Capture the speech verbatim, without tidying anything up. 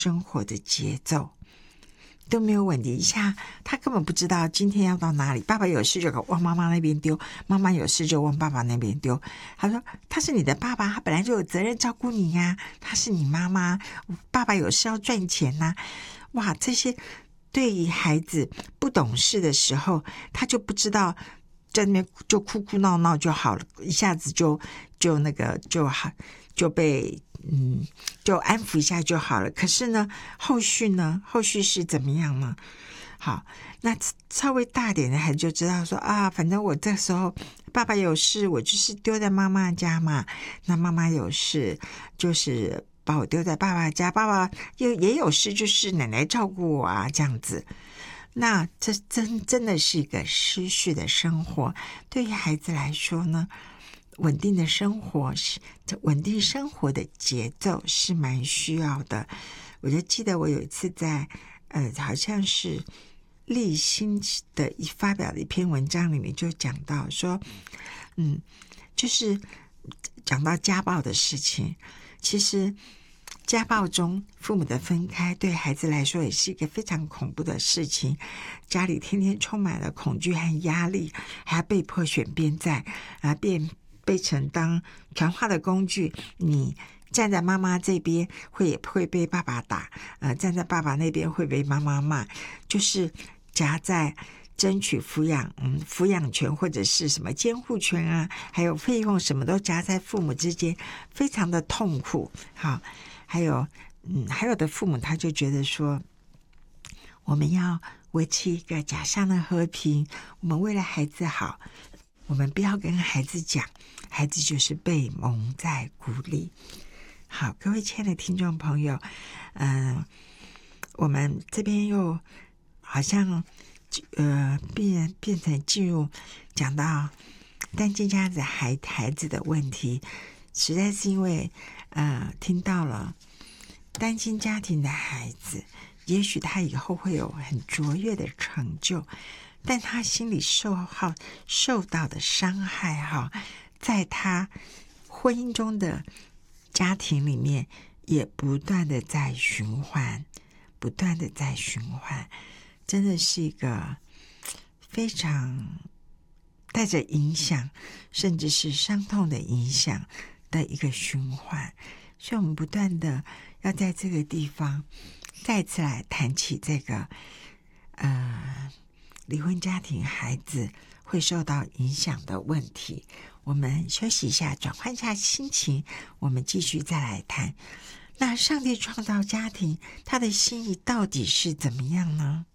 生活的节奏都没有稳定一下，他根本不知道今天要到哪里。爸爸有事就往妈妈那边丢，妈妈有事就往爸爸那边丢。他说他是你的爸爸，他本来就有责任照顾你呀、啊，他是你妈妈，爸爸有事要赚钱呐、啊。哇，这些对于孩子不懂事的时候，他就不知道在那边就哭哭闹闹就好了，一下子就就那个就好就被嗯就安抚一下就好了。可是呢，后续呢，后续是怎么样呢？好，那稍微大点的孩子就知道说啊，反正我这时候爸爸有事，我就是丢在妈妈家嘛。那妈妈有事，就是把我丢在爸爸家，爸爸也也有事，就是奶奶照顾我啊，这样子。那这真真的是一个失序的生活。对于孩子来说呢，稳定的生活是稳定生活的节奏是蛮需要的。我就记得我有一次在呃，好像是立新的一发表的一篇文章里面就讲到说，嗯，就是讲到家暴的事情。其实家暴中父母的分开对孩子来说也是一个非常恐怖的事情，家里天天充满了恐惧和压力，还要被迫选边站啊，变被成当传话的工具。你站在妈妈这边会也会被爸爸打，呃，站在爸爸那边会被妈妈骂，就是夹在争取抚养嗯抚养权或者是什么监护权啊，还有费用什么都夹在父母之间，非常的痛苦。好，还有嗯还有的父母他就觉得说，我们要维持一个假象的和平，我们为了孩子好，我们不要跟孩子讲，孩子就是被蒙在鼓里。好，各位亲爱的听众朋友，嗯、呃，我们这边又好像呃变变成进入讲到单亲家庭孩孩子的问题，实在是因为呃听到了单亲家庭的孩子，也许他以后会有很卓越的成就，但他心里受好受到的伤害哈，在他婚姻中的家庭里面也不断的在循环，不断的在循环，真的是一个非常带着影响，甚至是伤痛的影响的一个循环。所以我们不断的要在这个地方再次来谈起这个呃离婚家庭孩子会受到影响的问题。我们休息一下，转换一下心情，我们继续再来谈。那上帝创造家庭，他的心意到底是怎么样呢？